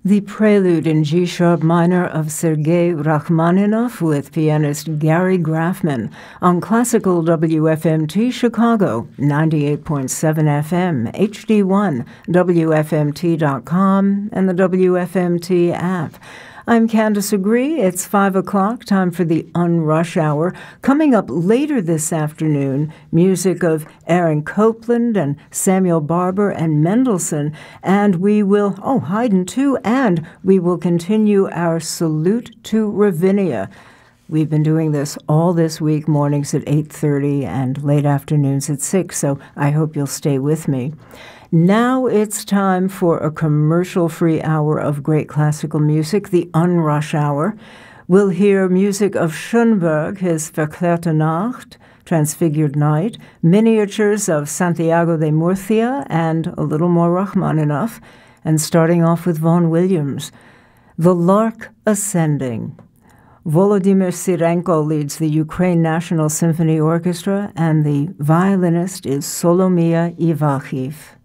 The prelude in G-sharp minor of Sergei Rachmaninoff with pianist Gary Graffman on Classical WFMT Chicago, 98.7 FM, HD1, WFMT.com, and the WFMT app. I'm Candace Agree. It's 5 o'clock, time for the Unrush Hour. Coming up later this afternoon, music of Aaron Copland and Samuel Barber and Mendelssohn. And we will, Haydn too, and we will continue our salute to Ravinia. We've been doing this all this week, mornings at 8:30 and late afternoons at 6, so I hope you'll stay with me. Now it's time for a commercial-free hour of great classical music, the Unrush Hour. We'll hear music of Schoenberg, his Verklärte Nacht, Transfigured Night, miniatures of Santiago de Murcia, and a little more Rachmaninoff, and starting off with Vaughan Williams, The Lark Ascending. Volodymyr Sirenko leads the Ukraine National Symphony Orchestra, and the violinist is Solomia Ivachiv.